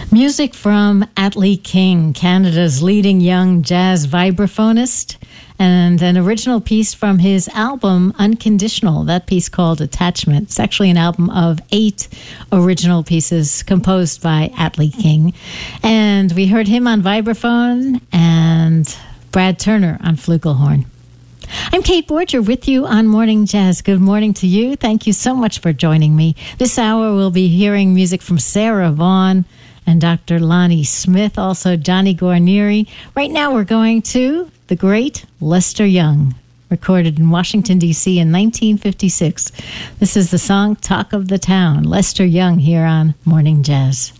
Music from Atlee King, Canada's leading young jazz vibraphonist, and an original piece from his album Unconditional, that piece called Attachment. It's actually an album of 8 original pieces composed by Atlee King. And we heard him on vibraphone and Brad Turner on flugelhorn. I'm Kate Borger with you on Morning Jazz. Good morning to you. Thank you so much for joining me. This hour we'll be hearing music from Sarah Vaughan and Dr. Lonnie Smith, also Johnny Guarnieri. Right now we're going to the great Lester Young, recorded in Washington, D.C. in 1956. This is the song Talk of the Town. Lester Young here on Morning Jazz.